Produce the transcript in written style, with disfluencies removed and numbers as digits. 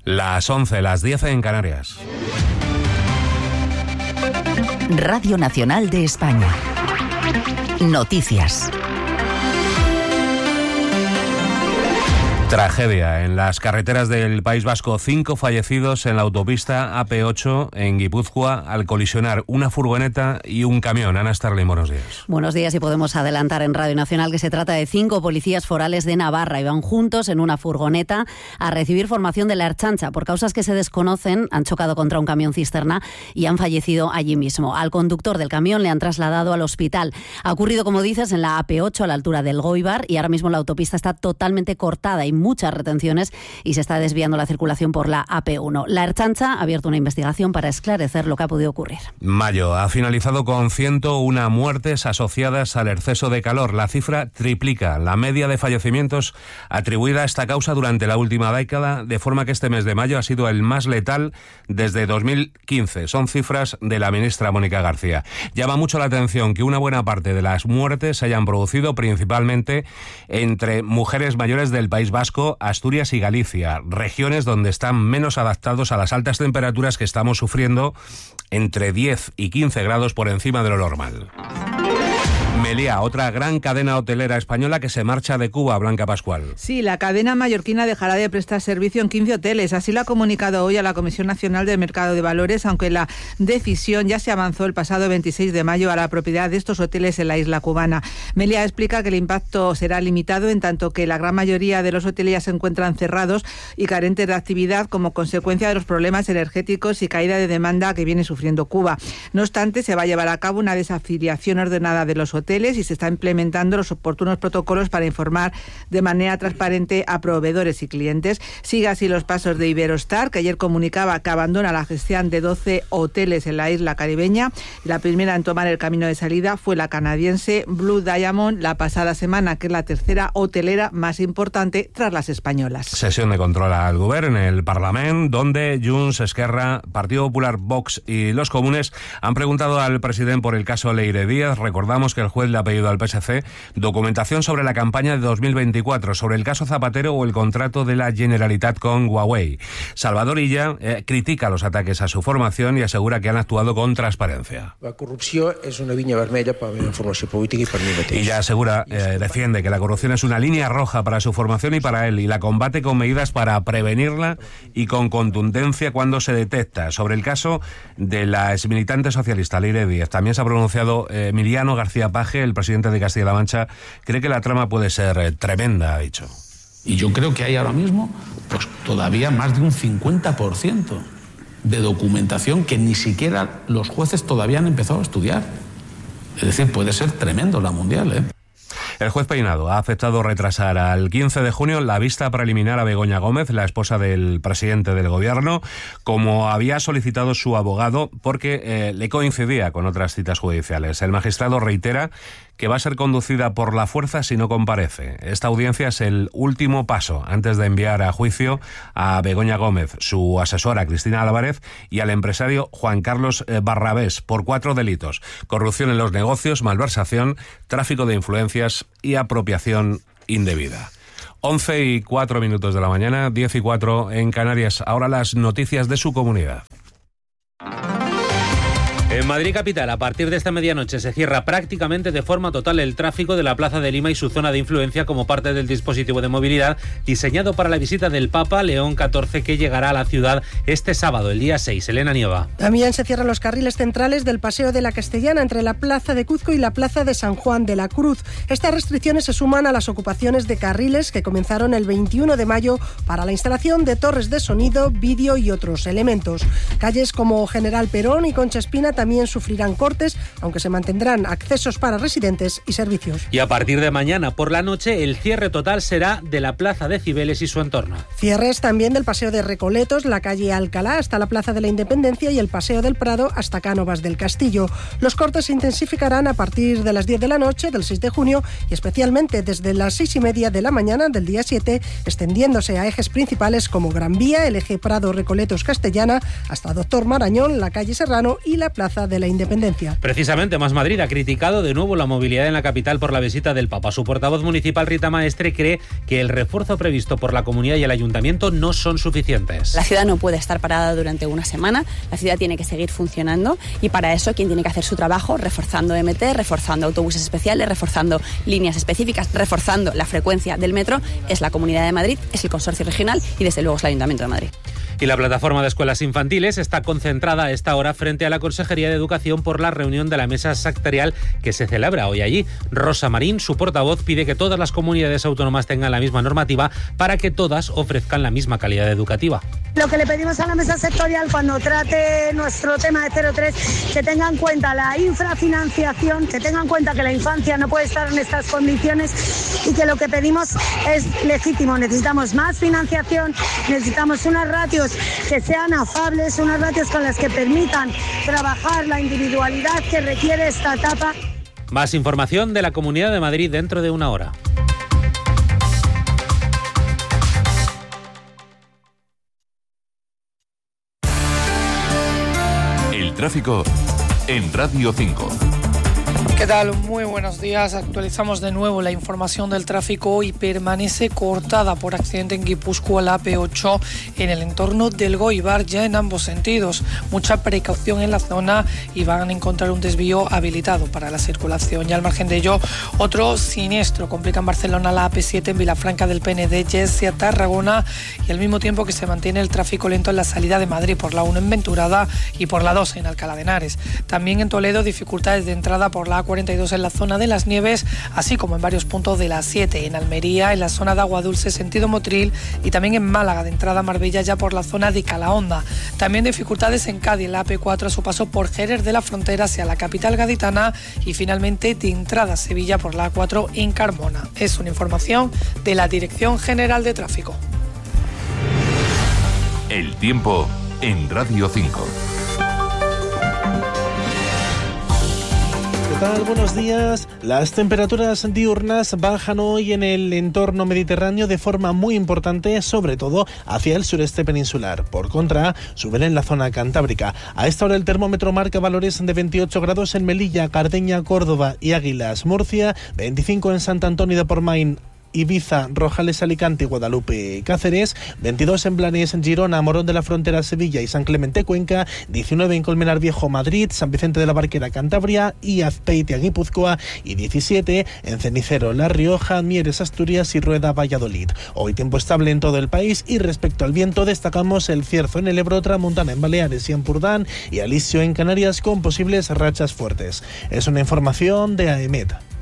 Las 11, las 10 en Canarias. Radio Nacional de España. Noticias. Tragedia en las carreteras del País Vasco. 5 fallecidos en la autopista AP8 en Guipúzcoa al colisionar una furgoneta y un camión. Ana Starling, buenos días. Buenos días, y podemos adelantar en Radio Nacional que se trata de 5 policías forales de Navarra. Iban juntos en una furgoneta a recibir formación de la Ertzaintza. Por causas que se desconocen, han chocado contra un camión cisterna y han fallecido allí mismo. Al conductor del camión le han trasladado al hospital. Ha ocurrido, como dices, en la AP8 a la altura del Goibar, y ahora mismo la autopista está totalmente cortada y muchas retenciones y se está desviando la circulación por la AP1. La Ertzaintza ha abierto una investigación para esclarecer lo que ha podido ocurrir. Mayo ha finalizado con 101 muertes asociadas al exceso de calor. La cifra triplica la media de fallecimientos atribuida a esta causa durante la última década, de forma que este mes de mayo ha sido el más letal desde 2015. Son cifras de la ministra Mónica García. Llama mucho la atención que una buena parte de las muertes se hayan producido principalmente entre mujeres mayores del País Vasco, Asturias y Galicia, regiones donde están menos adaptados a las altas temperaturas que estamos sufriendo, entre 10 y 15 grados por encima de lo normal. Meliá, otra gran cadena hotelera española que se marcha de Cuba. Blanca Pascual. Sí, la cadena mallorquina dejará de prestar servicio en 15 hoteles. Así lo ha comunicado hoy a la Comisión Nacional del Mercado de Valores, aunque la decisión ya se avanzó el pasado 26 de mayo a la propiedad de estos hoteles en la isla cubana. Meliá explica que el impacto será limitado, en tanto que la gran mayoría de los hoteles ya se encuentran cerrados y carentes de actividad como consecuencia de los problemas energéticos y caída de demanda que viene sufriendo Cuba. No obstante, se va a llevar a cabo una desafiliación ordenada de los hoteles y se está implementando los oportunos protocolos para informar de manera transparente a proveedores y clientes. Sigue así los pasos de Iberostar, que ayer comunicaba que abandona la gestión de 12 hoteles en la isla caribeña. La primera en tomar el camino de salida fue la canadiense Blue Diamond la pasada semana, que es la tercera hotelera más importante tras las españolas. Sesión de control al Govern en el Parlamento, donde Junts, Esquerra, Partido Popular, Vox y los comunes han preguntado al presidente por el caso Leire Díaz. Recordamos que el juez le ha pedido al PSC documentación sobre la campaña de 2024, sobre el caso Zapatero o el contrato de la Generalitat con Huawei. Salvador Illa critica los ataques a su formación y asegura que han actuado con transparencia. La corrupción es una viña vermella para la formación política y para mí mateix. Illa asegura, defiende que la corrupción es una línea roja para su formación y para él, y la combate con medidas para prevenirla y con contundencia cuando se detecta. Sobre el caso de la exmilitante socialista Leire Díaz también se ha pronunciado Emiliano García Paje. El presidente de Castilla-La Mancha cree que la trama puede ser tremenda, ha dicho. Y yo creo que hay ahora mismo pues todavía más de un 50% de documentación que ni siquiera los jueces todavía han empezado a estudiar. Es decir, puede ser tremendo la mundial, ¿eh? El juez Peinado ha aceptado retrasar al 15 de junio la vista preliminar a Begoña Gómez, la esposa del presidente del gobierno, como había solicitado su abogado, porque le coincidía con otras citas judiciales. El magistrado reitera que va a ser conducida por la fuerza si no comparece. Esta audiencia es el último paso antes de enviar a juicio a Begoña Gómez, su asesora Cristina Álvarez y al empresario Juan Carlos Barrabés por 4 delitos: corrupción en los negocios, malversación, tráfico de influencias y apropiación indebida. 11:04 de la mañana, 10:04 en Canarias. Ahora las noticias de su comunidad. En Madrid capital, a partir de esta medianoche se cierra prácticamente de forma total el tráfico de la Plaza de Lima y su zona de influencia como parte del dispositivo de movilidad diseñado para la visita del Papa León XIV, que llegará a la ciudad este sábado, el día 6. Elena Nieva. También se cierran los carriles centrales del Paseo de la Castellana entre la Plaza de Cuzco y la Plaza de San Juan de la Cruz. Estas restricciones se suman a las ocupaciones de carriles que comenzaron el 21 de mayo para la instalación de torres de sonido, vídeo y otros elementos. Calles como General Perón y Concha Espina también sufrirán cortes, aunque se mantendrán accesos para residentes y servicios. Y a partir de mañana por la noche, el cierre total será de la Plaza de Cibeles y su entorno. Cierres también del Paseo de Recoletos, la calle Alcalá hasta la Plaza de la Independencia y el Paseo del Prado hasta Cánovas del Castillo. Los cortes se intensificarán a partir de las 10 de la noche del 6 de junio y especialmente desde las 6:30 de la mañana del día 7, extendiéndose a ejes principales como Gran Vía, el eje Prado Recoletos Castellana, hasta Doctor Marañón, la calle Serrano y la Plaza Plaza de la Independencia. Precisamente, Más Madrid ha criticado de nuevo la movilidad en la capital por la visita del Papa. Su portavoz municipal, Rita Maestre, cree que el refuerzo previsto por la comunidad y el ayuntamiento no son suficientes. La ciudad no puede estar parada durante una semana, la ciudad tiene que seguir funcionando y para eso quien tiene que hacer su trabajo reforzando MT, reforzando autobuses especiales, reforzando líneas específicas, reforzando la frecuencia del metro, es la Comunidad de Madrid, es el Consorcio Regional y desde luego es el Ayuntamiento de Madrid. Y la plataforma de escuelas infantiles está concentrada a esta hora frente a la Consejería de Educación por la reunión de la mesa sectorial que se celebra hoy allí. Rosa Marín, su portavoz, pide que todas las comunidades autónomas tengan la misma normativa para que todas ofrezcan la misma calidad educativa. Lo que le pedimos a la mesa sectorial cuando trate nuestro tema de 03, que tenga en cuenta la infrafinanciación, que tenga en cuenta que la infancia no puede estar en estas condiciones y que lo que pedimos es legítimo. Necesitamos más financiación, necesitamos unas ratios que sean afables, unas ratios con las que permitan trabajar la individualidad que requiere esta etapa. Más información de la Comunidad de Madrid dentro de una hora. El tráfico en Radio 5. ¿Qué tal? Muy buenos días. Actualizamos de nuevo la información del tráfico y permanece cortada por accidente en Guipúzcoa la AP8 en el entorno del Goibar, ya en ambos sentidos. Mucha precaución en la zona y van a encontrar un desvío habilitado para la circulación. Y al margen de ello, otro siniestro complica en Barcelona la AP7 en Vilafranca del Penedès hacia Tarragona y al mismo tiempo que se mantiene el tráfico lento en la salida de Madrid por la 1 en Venturada y por la 2 en Alcalá de Henares. También en Toledo, dificultades de entrada por la A42 en la zona de Las Nieves, así como en varios puntos de la 7 en Almería, en la zona de Agua Dulce sentido Motril y también en Málaga de entrada a Marbella ya por la zona de Calahonda. También dificultades en Cádiz, la AP4 a su paso por Jerez de la Frontera hacia la capital gaditana y finalmente de entrada a Sevilla por la A4 en Carmona. Es una información de la Dirección General de Tráfico. El tiempo en Radio 5. ¿Qué tal? Buenos días. Las temperaturas diurnas bajan hoy en el entorno mediterráneo de forma muy importante, sobre todo hacia el sureste peninsular. Por contra, suben en la zona cantábrica. A esta hora el termómetro marca valores de 28 grados en Melilla, Cardeña, Córdoba y Águilas, Murcia, 25 en Sant Antoni de Portmany, Ibiza, Rojales, Alicante, Guadalupe, Cáceres, 22 en Blanes, Girona, Morón de la Frontera, Sevilla y San Clemente, Cuenca, 19 en Colmenar Viejo, Madrid, San Vicente de la Barquera, Cantabria y Azpeitia, Guipúzcoa y 17 en Cenicero, La Rioja, Mieres, Asturias y Rueda, Valladolid. Hoy tiempo estable en todo el país y respecto al viento destacamos el Cierzo en el Ebro, Tramontana en Baleares y Ampurdán y Alisio en Canarias con posibles rachas fuertes. Es una información de AEMET.